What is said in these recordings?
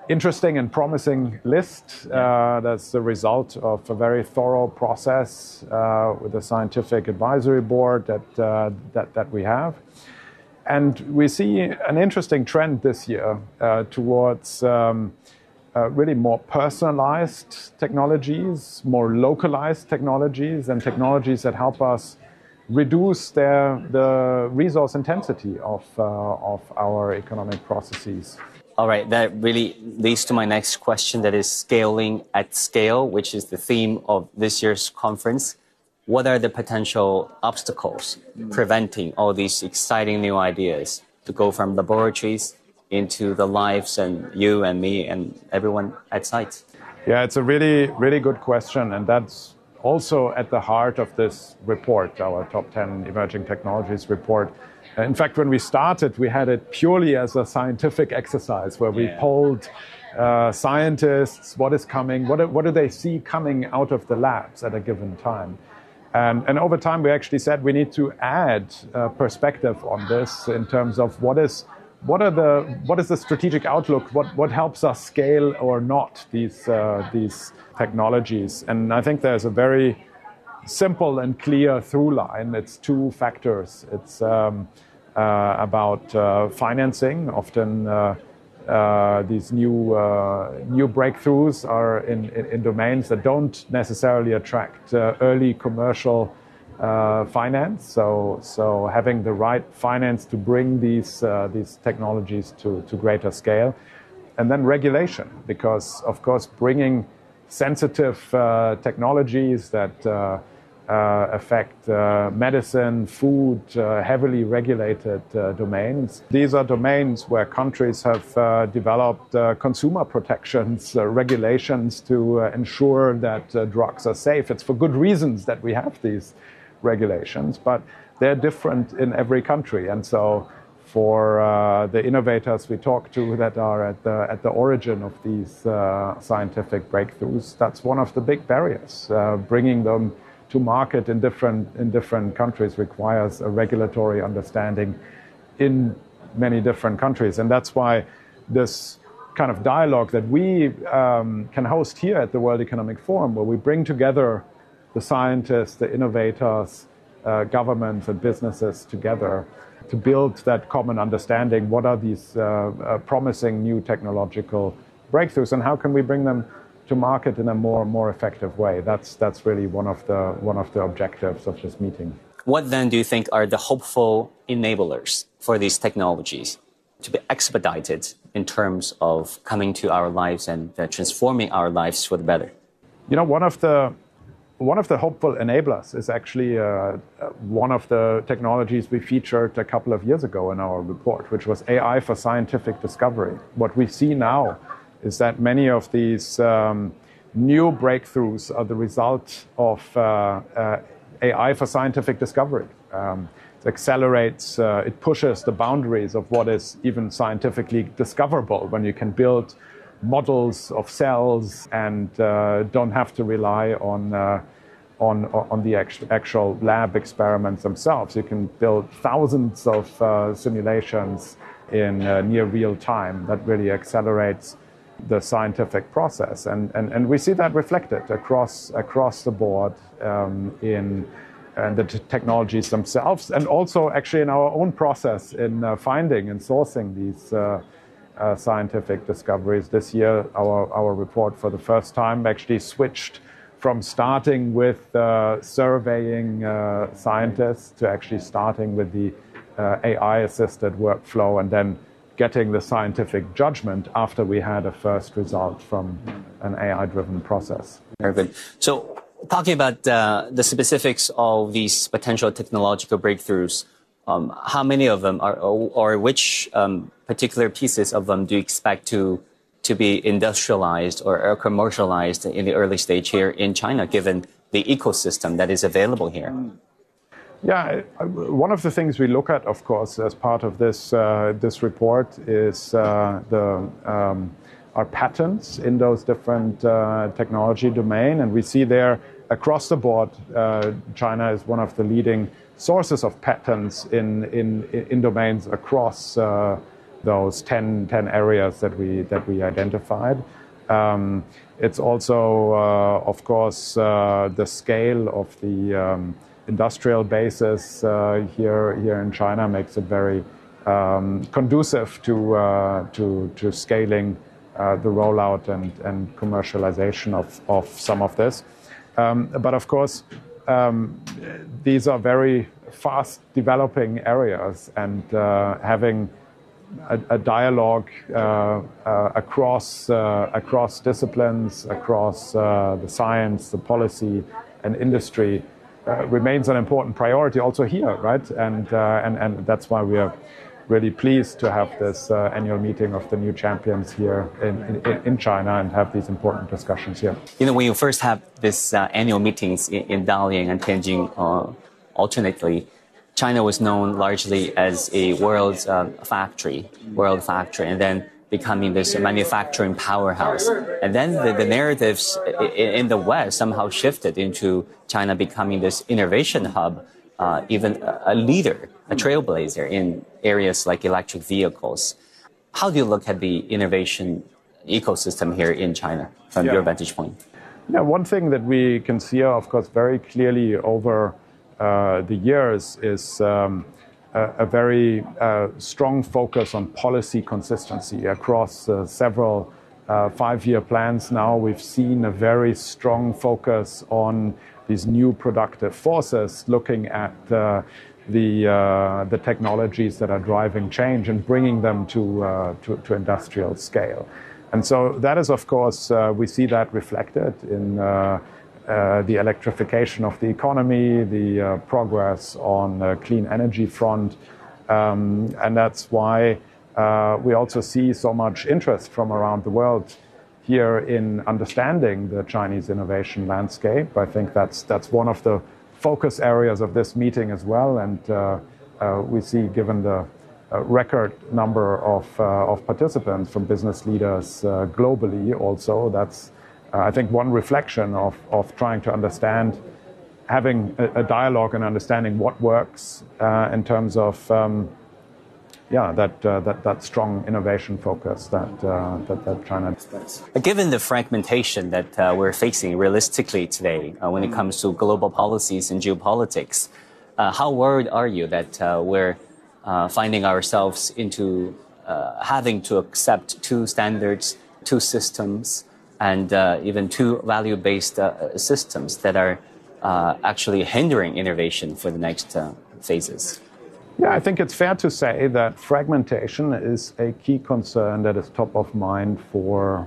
interesting and promising list. That's the result of a very thorough process with a scientific advisory board that we have. And we see an interesting trend this year towards really more personalized technologies, more localized technologies, and technologies that help us reduce the resource intensity of our economic processes. All right, that really leads to my next question, that is scaling at scale, which is the theme of this year's conference. What are the potential obstacles preventing all these exciting new ideas to go from laboratories into the lives and you and me and everyone at site? Yeah, it's a really, really good question. And that's also at the heart of this report, our Top 10 Emerging Technologies report. In fact, when we started, we had it purely as a scientific exercise where we polled scientists, what is coming, what do they see coming out of the labs at a given time. And over time, we actually said we need to add perspective on this in terms of what is the strategic outlook, what helps us scale or not these technologies. And I think there's a very simple and clear through line. It's two factors. It's about financing. Often these new breakthroughs are in domains that don't necessarily attract early commercial finance. So having the right finance to bring these technologies to greater scale. And then regulation, because of course bringing sensitive technologies that affect medicine, food, heavily regulated domains. These are domains where countries have developed consumer protections, regulations to ensure that drugs are safe. It's for good reasons that we have these regulations, but they're different in every country. And so for the innovators we talk to that are at the origin of these scientific breakthroughs, that's one of the big barriers. Bringing them to market in different countries requires a regulatory understanding in many different countries. And that's why this kind of dialogue that we can host here at the World Economic Forum, where we bring together the scientists, the innovators, governments and businesses together to build that common understanding. What are these promising new technological breakthroughs and how can we bring them to market in a more effective way? That's really one of the objectives of this meeting. What then do you think are the hopeful enablers for these technologies to be expedited in terms of coming to our lives and transforming our lives for the better? You know, one of the hopeful enablers is actually one of the technologies we featured a couple of years ago in our report, which was AI for scientific discovery. What we see now is that many of these new breakthroughs are the result of AI for scientific discovery. It accelerates, it pushes the boundaries of what is even scientifically discoverable when you can build models of cells and don't have to rely on the actual lab experiments themselves. You can build thousands of simulations in near real time that really accelerates the scientific process. And we see that reflected across the board in the technologies themselves, and also actually in our own process in finding and sourcing these scientific discoveries. This year, our report for the first time actually switched from starting with surveying scientists to actually starting with the AI-assisted workflow and then getting the scientific judgment after we had a first result from an AI-driven process. Very good. So talking about the specifics of these potential technological breakthroughs, how many of them are, or which particular pieces of them do you expect to be industrialized or commercialized in the early stage here in China, given the ecosystem that is available here? Yeah, one of the things we look at, of course, as part of this report is our patents in those different technology domain, and we see there across the board, China is one of the leading sources of patents in domains across those 10 areas that we identified. It's also, of course, the scale of the industrial basis here in China makes it very conducive to scaling the rollout and commercialization of some of this. But of course, these are very fast developing areas, and having a dialogue across disciplines, across the science, the policy, and industry remains an important priority also here, right? And that's why we are really pleased to have this annual meeting of the new champions here in China and have these important discussions here. You know, when you first have this annual meetings in Dalian and Tianjin alternately, China was known largely as a world factory, and then becoming this manufacturing powerhouse. And then the narratives in the West somehow shifted into China becoming this innovation hub, even a leader, a trailblazer in areas like electric vehicles. How do you look at the innovation ecosystem here in China from your vantage point? Yeah, one thing that we can see, of course, very clearly over the years is a very strong focus on policy consistency across several 5-year plans. Now we've seen a very strong focus on these new productive forces, looking at the technologies that are driving change and bringing them to industrial scale. And so that is, of course, we see that reflected in the electrification of the economy, the progress on the clean energy front. And that's why we also see so much interest from around the world here in understanding the Chinese innovation landscape. I think that's one of the focus areas of this meeting as well. And we see, given the record number of participants from business leaders globally also, that's I think one reflection of trying to understand, having a dialogue and understanding what works in terms of that strong innovation focus that China displays. Given the fragmentation that we're facing realistically today when it comes to global policies and geopolitics, how worried are you that we're finding ourselves into having to accept two standards, two systems, and even two value-based systems that are actually hindering innovation for the next phases? Yeah, I think it's fair to say that fragmentation is a key concern that is top of mind for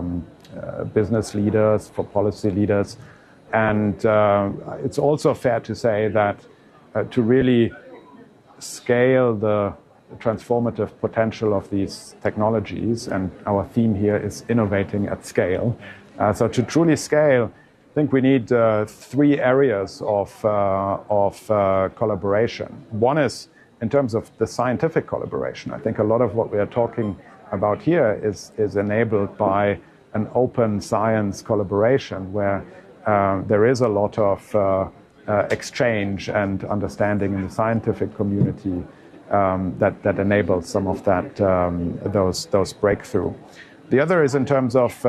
business leaders, for policy leaders. And it's also fair to say that to really scale the transformative potential of these technologies, and our theme here is innovating at scale. So to truly scale, I think we need 3 areas of collaboration. One is in terms of the scientific collaboration. I think a lot of what we are talking about here is enabled by an open science collaboration where there is a lot of exchange and understanding in the scientific community that enables some of that those breakthrough. The other is in terms of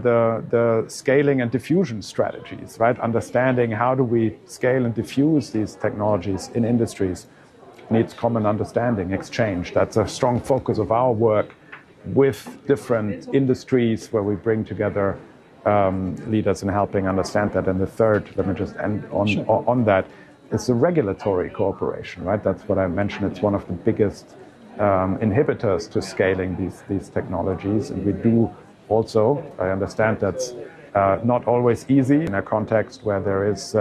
the scaling and diffusion strategies, right? Understanding how do we scale and diffuse these technologies in industries needs common understanding, exchange. That's a strong focus of our work with different industries where we bring together leaders in helping understand that. And the third, let me just end on that, is the regulatory cooperation, right? That's what I mentioned. It's one of the biggest inhibitors to scaling these technologies. And we do also, I understand that's not always easy in a context where there is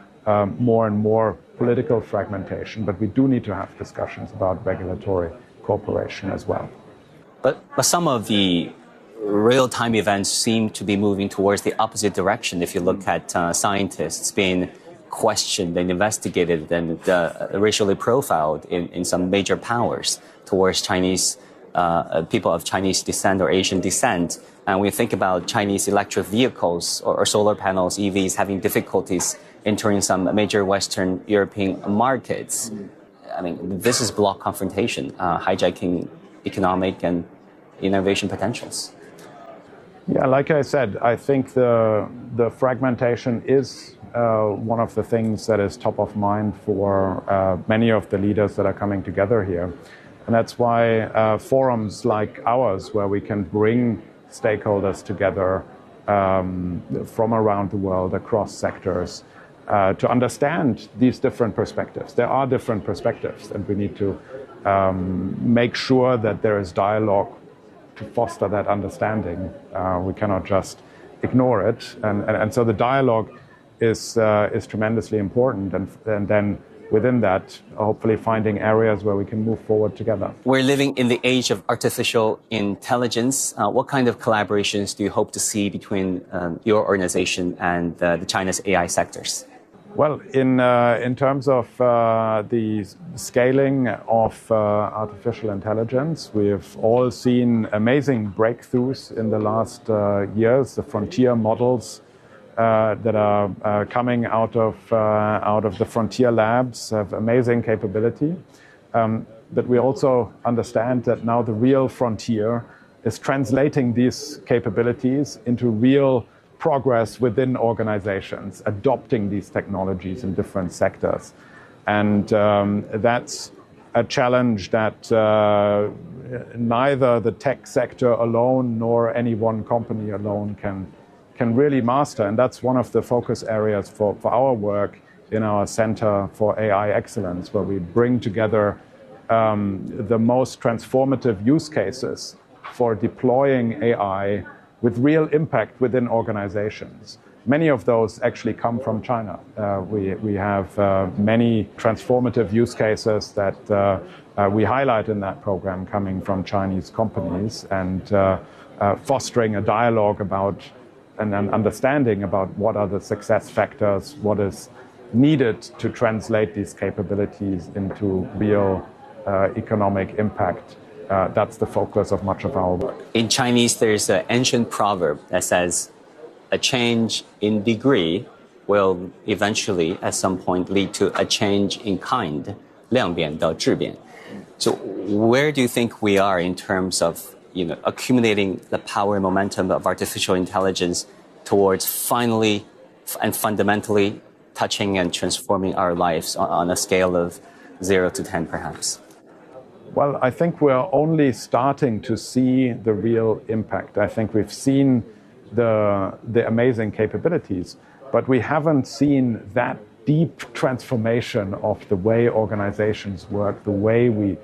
more and more political fragmentation, but we do need to have discussions about regulatory cooperation as well. But some of the real-time events seem to be moving towards the opposite direction. If you look at scientists being questioned and investigated and racially profiled in some major powers towards Chinese people of Chinese descent or Asian descent. And we think about Chinese electric vehicles or solar panels, EVs, having difficulties entering some major Western European markets. I mean, this is bloc confrontation, hijacking economic and innovation potentials? Yeah, like I said, I think the fragmentation is one of the things that is top of mind for many of the leaders that are coming together here. And that's why forums like ours, where we can bring stakeholders together from around the world, across sectors, to understand these different perspectives. There are different perspectives, and we need to make sure that there is dialogue to foster that understanding. We cannot just ignore it. And so the dialogue is tremendously important. And then within that, hopefully finding areas where we can move forward together. We're living in the age of artificial intelligence. What kind of collaborations do you hope to see between your organization and the China's AI sectors? Well, in terms of the scaling of artificial intelligence, we've all seen amazing breakthroughs in the last years. The frontier models that are coming out of the frontier labs have amazing capability. But we also understand that now the real frontier is translating these capabilities into real progress within organizations, adopting these technologies in different sectors. And that's a challenge that neither the tech sector alone nor any one company alone can really master. And that's one of the focus areas for our work in our Center for AI Excellence, where we bring together the most transformative use cases for deploying AI with real impact within organizations. Many of those actually come from China. We have many transformative use cases that we highlight in that program coming from Chinese companies, and fostering a dialogue about and an understanding about what are the success factors, what is needed to translate these capabilities into real economic impact. That's the focus of much of our work. In Chinese, there's an ancient proverb that says, a change in degree will eventually, at some point, lead to a change in kind, 量变到质变. So where do you think we are in terms of accumulating the power and momentum of artificial intelligence towards finally and fundamentally touching and transforming our lives on a scale of 0 to 10, perhaps? Well, I think we're only starting to see the real impact. I think we've seen the amazing capabilities, but we haven't seen that deep transformation of the way organizations work, the way we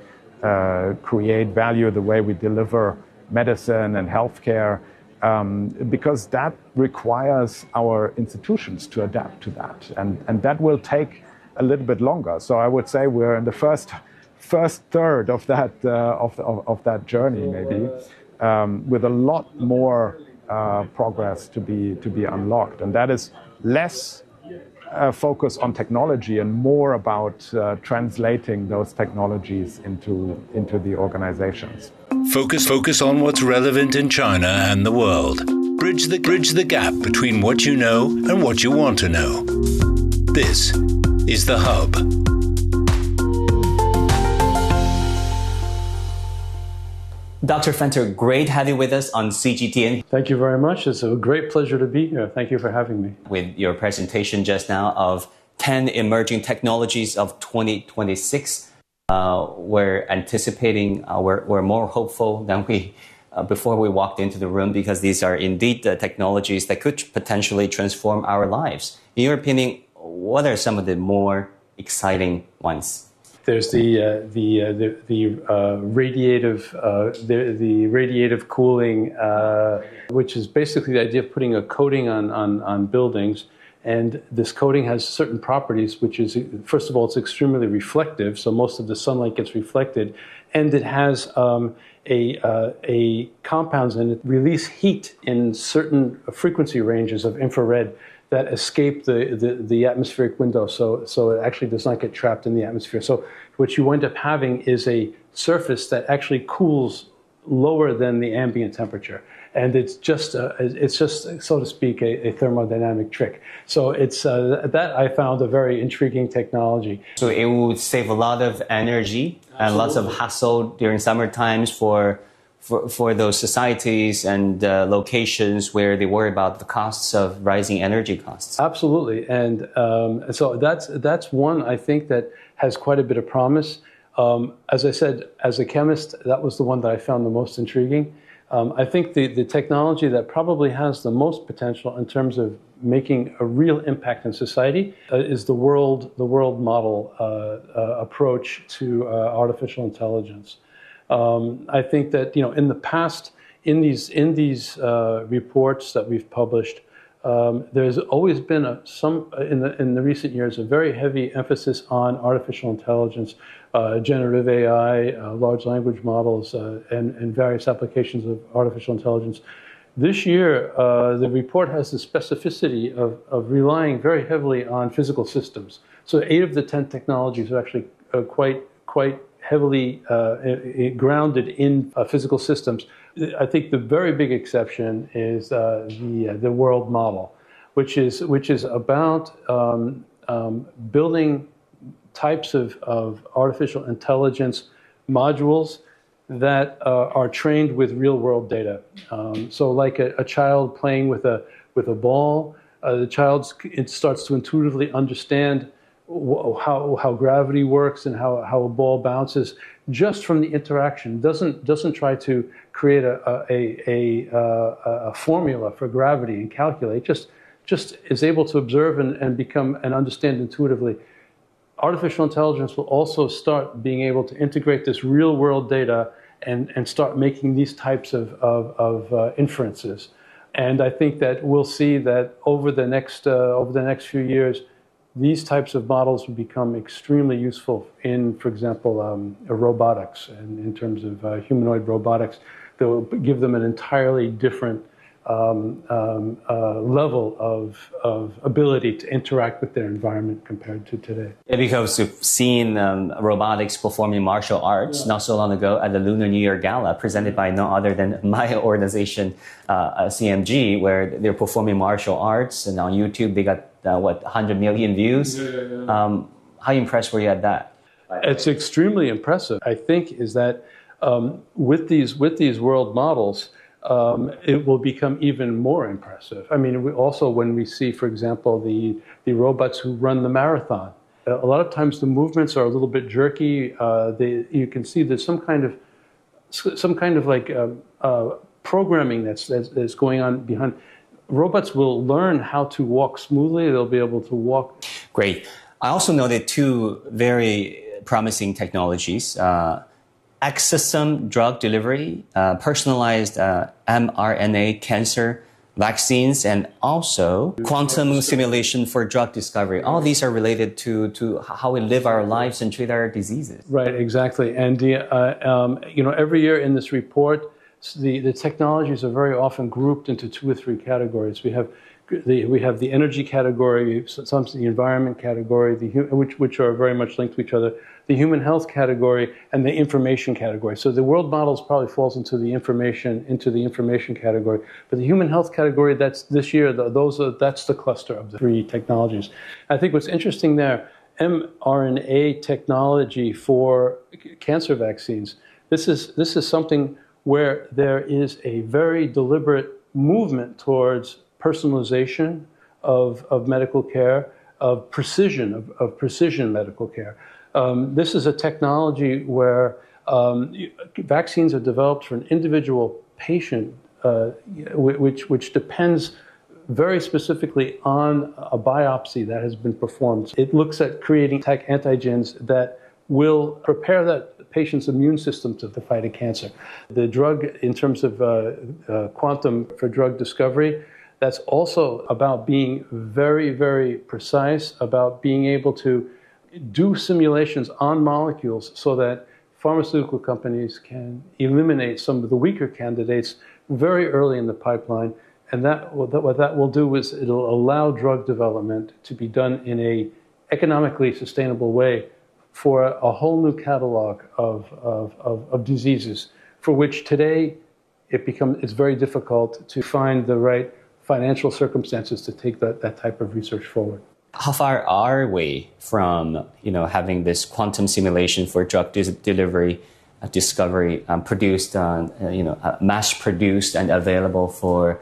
create value, the way we deliver medicine and healthcare, because that requires our institutions to adapt to that. And that will take a little bit longer. So I would say we're in the first third of that journey, maybe, with a lot more progress to be unlocked, and that is less focus on technology and more about translating those technologies into the organizations. Focus on what's relevant in China and the world. Bridge the gap between what you know and what you want to know. This is The Hub. Dr. Fenter, great having you with us on CGTN. Thank you very much. It's a great pleasure to be here. Thank you for having me. With your presentation just now of 10 emerging technologies of 2026, we're anticipating, we're more hopeful than we before we walked into the room, because these are indeed the technologies that could potentially transform our lives. In your opinion, what are some of the more exciting ones? There's the radiative cooling, which is basically the idea of putting a coating on buildings. And this coating has certain properties, which is, first of all, it's extremely reflective, so most of the sunlight gets reflected, and it has a compounds in it release heat in certain frequency ranges of infrared that escape the atmospheric window, so it actually does not get trapped in the atmosphere. So what you end up having is a surface that actually cools lower than the ambient temperature. and it's just so to speak a thermodynamic trick. So it's that I found a very intriguing technology. So it would save a lot of energy and lots of hassle during summer times for those societies and locations where they worry about the costs of rising energy costs. Absolutely, and so that's one I think that has quite a bit of promise. As I said, as a chemist, that was the one that I found the most intriguing. I think the technology that probably has the most potential in terms of making a real impact in society is the world model approach to artificial intelligence. I think that in the past, in these reports that we've published, there's always been in the recent years a very heavy emphasis on artificial intelligence, generative AI, large language models, and various applications of artificial intelligence. This year, the report has the specificity of relying very heavily on physical systems. So 8 of the 10 technologies are actually quite heavily grounded in physical systems. I think the very big exception is the world model, which is about building types of artificial intelligence modules that are trained with real world data. So like a child playing with a ball, the child starts to intuitively understand how gravity works and how a ball bounces just from the interaction. Doesn't try to create a formula for gravity and calculate. Just is able to observe and become and understand intuitively. Artificial intelligence will also start being able to integrate this real world data and start making these types of inferences. And I think that we'll see that over the next few years, these types of models will become extremely useful in, for example, robotics, and in terms of humanoid robotics. They'll give them an entirely different level of ability to interact with their environment compared to today. Yeah, because we've seen robotics performing martial arts not so long ago at the Lunar New Year Gala, presented by no other than my organization, CMG, where they're performing martial arts, and on YouTube they got 100 million views. How impressed were you at that? It's extremely impressive. I think is that with these world models, it will become even more impressive. I mean, also when we see, for example, the robots who run the marathon, a lot of times the movements are a little bit jerky. You can see there's some kind of like programming that's going on behind. Robots will learn how to walk smoothly. They'll be able to walk. Great. I also noted 2 very promising technologies. Exosome drug delivery, personalized mRNA cancer vaccines, and also quantum simulation for drug discovery. All these are related to how we live our lives and treat our diseases. Right, exactly. And every year in this report, the technologies are very often grouped into 2 or 3 categories. We have the energy category, some the environment category, which are very much linked to each other, the human health category, and the information category. So the world models probably falls into the information category, but the human health category, that's this year. That's the cluster of the 3 technologies. I think what's interesting there, mRNA technology for cancer vaccines. This is something where there is a very deliberate movement towards personalization of medical care, of precision medical care. This is a technology where vaccines are developed for an individual patient, which depends very specifically on a biopsy that has been performed. It looks at creating antigens that will prepare that patient's immune system to fight a cancer. The drug, in terms of quantum for drug discovery, that's also about being very, very precise, about being able to do simulations on molecules so that pharmaceutical companies can eliminate some of the weaker candidates very early in the pipeline. And what that will do is it'll allow drug development to be done in a economically sustainable way for a whole new catalog of diseases for which today it's very difficult to find the right financial circumstances to take that type of research forward. How far are we from, having this quantum simulation for drug delivery, discovery produced, mass produced and available for